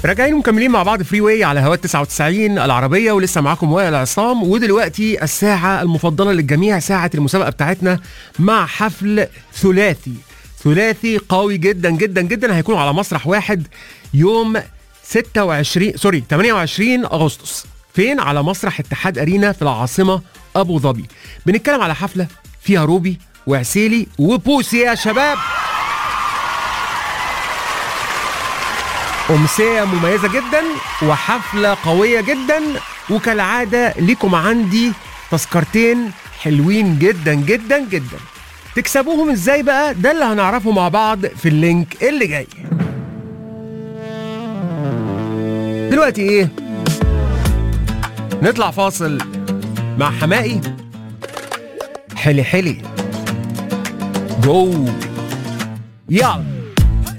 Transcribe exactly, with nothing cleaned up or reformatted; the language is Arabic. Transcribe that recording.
راجعين ومكملين مع بعض فري واي على هواء تسعة وتسعين العربية، ولسه معاكم وائل عصام. ودلوقتي الساعة المفضلة للجميع، ساعة المسابقة بتاعتنا مع حفل ثلاثي ثلاثي قوي جدا جدا جدا. هيكون على مسرح واحد يوم ستة وعشرين سوري ثمانية وعشرين أغسطس. فين؟ على مسرح اتحاد أرينا في العاصمة أبو ظبي. بنتكلم على حفلة فيها روبي وعسيلي وبوسي يا شباب. أمسية مميزة جدا وحفلة قوية جدا، وكالعادة ليكم عندي تذكرتين حلوين جدا جدا جدا. تكسبوهم ازاي بقى؟ ده اللي هنعرفه مع بعض في اللينك اللي جاي. دلوقتي ايه؟ نطلع فاصل مع حمائي. حلي حلي جو، يلا.